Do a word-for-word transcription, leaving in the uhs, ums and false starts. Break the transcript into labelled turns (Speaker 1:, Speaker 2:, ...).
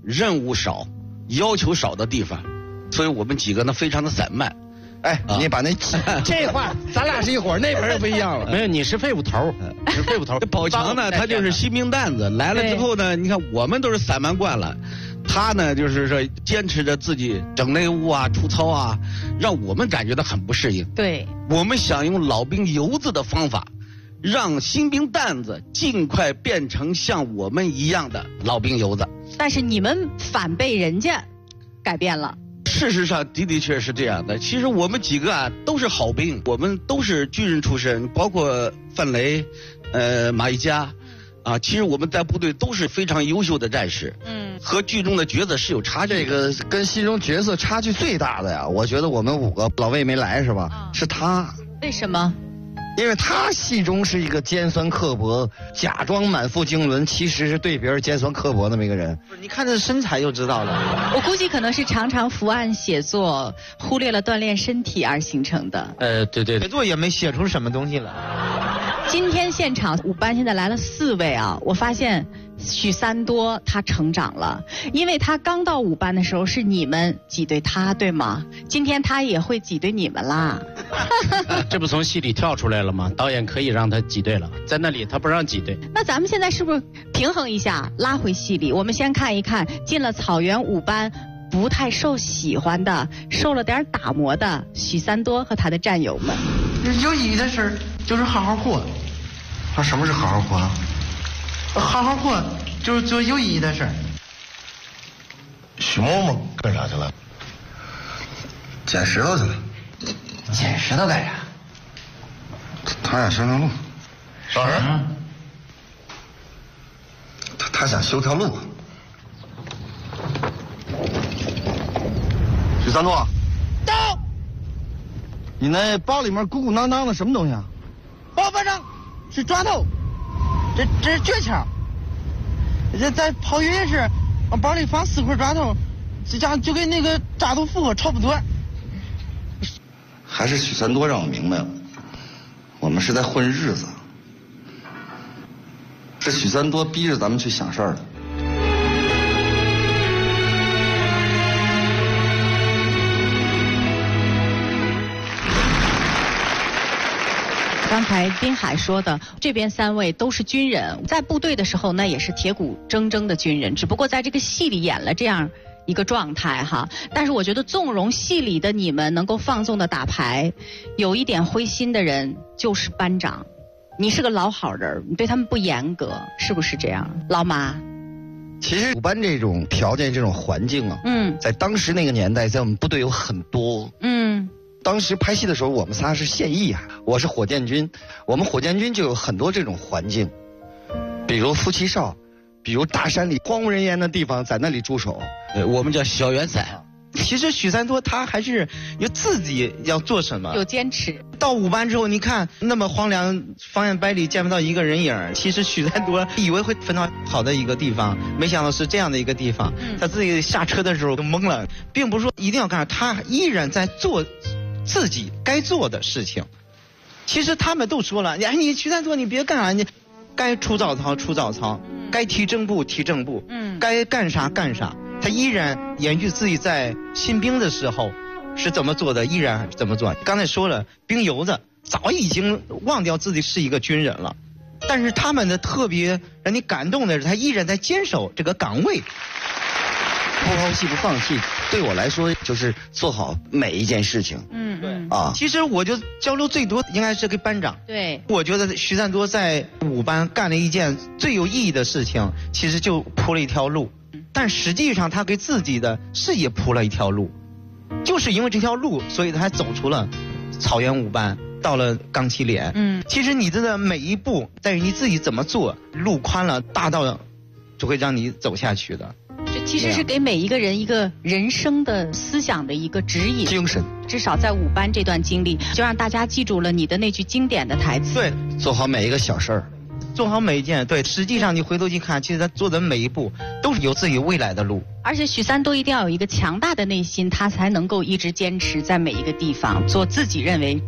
Speaker 1: 任务少、要求少的地方，所以我们几个呢非常的散漫。
Speaker 2: 哎，啊、你把那这话，咱俩是一伙儿，那边又不一样了。
Speaker 3: 没有，你是废物头，你是废物头。
Speaker 1: 宝强呢，他就是新兵蛋子，来了之后呢，你看我们都是散漫惯了，他呢就是说坚持着自己整内务啊、出操啊，让我们感觉到很不适应。
Speaker 4: 对，
Speaker 1: 我们想用老兵油子的方法，让新兵蛋子尽快变成像我们一样的老兵油子。
Speaker 4: 但是你们反被人家改变了。
Speaker 1: 事实上的的确是这样的，其实我们几个啊都是好兵，我们都是军人出身，包括范雷，呃马一家，啊，其实我们在部队都是非常优秀的战士，嗯，和剧中的角色是有差距。
Speaker 2: 这个跟戏中角色差距最大的呀，我觉得我们五个老魏没来是吧？啊、是他。
Speaker 4: 为什么？
Speaker 2: 因为他戏中是一个尖酸刻薄、假装满腹经纶，其实是对别人尖酸刻薄那么一个人。
Speaker 5: 你看这身材就知道了。
Speaker 4: 我估计可能是常常伏案写作，忽略了锻炼身体而形成的。
Speaker 5: 呃，对对，写作也没写出什么东西来。
Speaker 4: 今天现场五班现在来了四位啊，我发现许三多他成长了，因为他刚到五班的时候是你们挤兑他，对吗？今天他也会挤兑你们啦。
Speaker 3: 这不从戏里跳出来了吗？导演可以让他挤兑了，在那里他不让挤兑。
Speaker 4: 那咱们现在是不是平衡一下，拉回戏里？我们先看一看进了草原五班不太受喜欢的、受了点打磨的许三多和他的战友们。
Speaker 6: 有意义的事就是好好活。
Speaker 7: 他什么是好好活啊？
Speaker 6: 好好活就是做有意义的事。
Speaker 7: 许嬷嬷干啥去了？捡石头去了。
Speaker 6: 捡石头干啥？
Speaker 7: 他想修条路。
Speaker 6: 啥事？
Speaker 7: 他他想修条路。
Speaker 2: 许三多，到！你那包里面鼓鼓囊囊的什么东西啊？
Speaker 6: 包班长，是抓头，这这是绝枪。这在炮云也是，往包里放四块抓头，这家就跟那个炸豆腐差不多。
Speaker 7: 还是许三多让我明白了，我们是在混日子，是许三多逼着咱们去想事儿的。
Speaker 4: 刚才滨海说的，这边三位都是军人，在部队的时候那也是铁骨铮铮的军人，只不过在这个戏里演了这样一个状态哈。但是我觉得纵容戏里的你们能够放纵的打牌，有一点灰心的人就是班长。你是个老好人，你对他们不严格，是不是这样？老马。
Speaker 2: 其实五班这种条件、这种环境啊，嗯，在当时那个年代，在我们部队有很多，嗯。当时拍戏的时候，我们仨是现役啊，我是火箭军，我们火箭军就有很多这种环境，比如夫妻哨，比如大山里荒无人烟的地方，在那里驻守，
Speaker 1: 呃，我们叫小圆伞。
Speaker 5: 其实许三多他还是有自己要做什么，
Speaker 4: 有坚持。
Speaker 5: 到五班之后，你看那么荒凉，方圆百里见不到一个人影，其实许三多以为会分到好的一个地方，没想到是这样的一个地方。嗯、他自己下车的时候都懵了，并不是说一定要干啥，他依然在做自己该做的事情。其实他们都说了，哎，你许三多你别干啥，你该出早操出早操，嗯、该提正步提正步，嗯，该干啥干啥。他依然延续自己在新兵的时候是怎么做的，依然怎么做。刚才说了，兵油子早已经忘掉自己是一个军人了，但是他们的特别让你感动的是，他依然在坚守这个岗位，
Speaker 2: 不抛弃不放弃。对我来说，就是做好每一件事情。
Speaker 4: 嗯，对
Speaker 5: 啊。其实我就交流最多应该是跟班长。
Speaker 4: 对，
Speaker 5: 我觉得徐三多在五班干了一件最有意义的事情，其实就铺了一条路。但实际上他给自己的事业铺了一条路，就是因为这条路，所以他走出了草原五班，到了钢七连。嗯，其实你的每一步在于你自己怎么做，路宽了大道就会让你走下去的。
Speaker 4: 这其实是给每一个人一个人生的思想的一个指引
Speaker 2: 精神。
Speaker 4: 至少在五班这段经历，就让大家记住了你的那句经典的台词。
Speaker 5: 对，
Speaker 2: 做好每一个小事儿。
Speaker 5: 做好每一件，对，实际上你回头去看，其实他做的每一步都是有自己未来的路。
Speaker 4: 而且许三多一定要有一个强大的内心，他才能够一直坚持在每一个地方做自己认为